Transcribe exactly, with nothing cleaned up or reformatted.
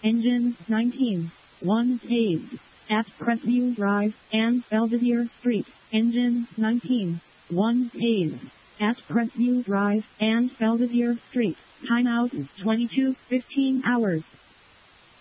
Engine nineteen. one paved. At Crestview Drive and Belvedere Street. Engine nineteen. one paved. At Crestview Drive and Belvedere Street. Timeout twenty-two fifteen hours.